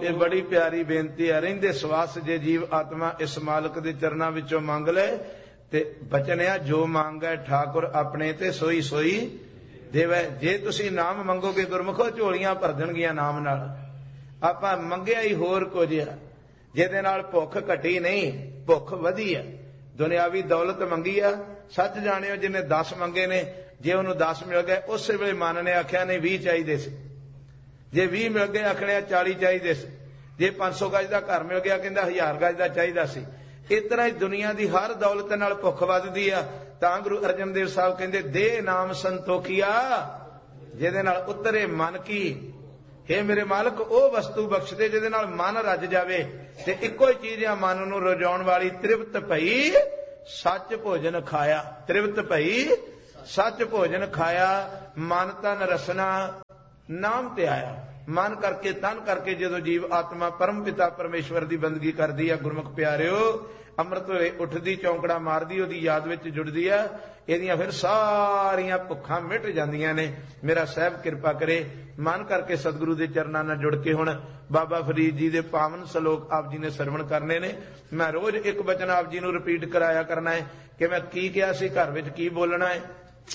ये बड़ी प्यारी बेनती है। रहिंदे सवास जे जीव आत्मा इस मालक दे चरनां विचों मंग ले ते बचन है जो मांगे ठाकुर अपने ते सोई सोई देवै। जे तुसी नाम मंगोगे गुरमुखो झोलियां भर देणगीਆਂ नाम नाल। आपां मंगिया ही होर कुछ आ जिहदे नाल भुख घटी नहीं भुख वधी आ। दुनियावी दौलत मंगी आ सच जाणिओ जिन्हें 10 मंगे ने जे उन्होंने 10 मिल गए उस वेले मन ने आख्या नहीं 20 चाहिए सी। जे 20 मिल गए आखने 40 चाहिए सी। जे 500 गज का घर मिल गया कहता 1000 गज का चाहिए सी। इस तरह दुनिया की हर दौलत नाल भुख वधदी आ। तां गुरु अर्जन देव साहब कहते दे नाम संतोखिया जिहदे नाल उतरे मन की। हे मेरे मालक ओ वस्तु बख्श दे जिहदे नाल मन रज जावे ते इक्को ही चीज आ मन नूं रजाउण वाली। तृप्त भई सच भोजन खाया। तृप्त भई सच भोजन खाया। मन तन रसना नाम ते आया। मन करके तन करके जो जीव आत्मा परम पिता परमेश्वर की बंदगी करती है गुरमुख प्यारिओ अमृत वे उठदी चौंकड़ा मारदी ओदी याद विच जुड़दी है। इहदियां फिर सारियां भुखां मिट जांदियां ने। मेरा साहब कृपा करे मन करके सतगुरु के चरनां नाल जुड़ के हुण बाबा फरीद जी के पावन सलोक आप जी ने सरवण करने ने। मैं रोज एक वचन आप जी नूं रिपीट कराया करना है कि मैं की कहा सी घर विच की बोलना है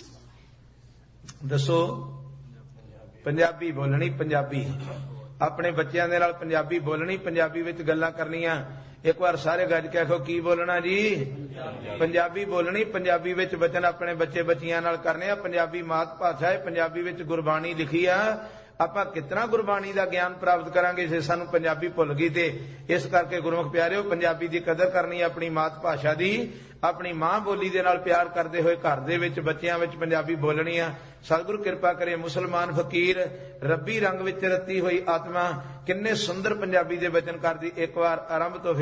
दसो। पंजाबी बोलनी पंजाबी अपने बच्चों के नाल पंजाबी बोलनी पंजाबी विच गल्लां करनियां। एक बार सारे गज के आखो की बोलना जी पंजाबी बोलनी पंजाबी विच वचन अपने बच्चे बच्चियां नाल करने। पंजाबी मात भाषा है पंजाबी विच गुरबाणी लिखी आ। आपां कितना गुरबाणी का ज्ञान प्राप्त करांगे जे सानू पंजाबी भुल गई। ते इस करके गुरमुख प्यारिओ पंजाबी की कदर करनी अपनी मात भाषा की अपनी मां बोली दे नाल प्यार करते हुए घर दे विच बच्चियां विच पंजाबी बोलनी आ। सतगुरु कृपा करे मुसलमान फकीर रब्बी रंग विच रती हुई आत्मा किन्ने सुंदर पंजाबी दे वचन करदी। एक बार आरंभ तो